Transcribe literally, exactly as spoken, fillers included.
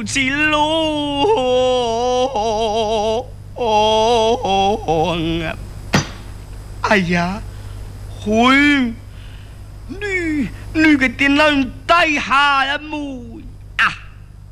起路。哎呀，会女女嘅电脑带下一幕。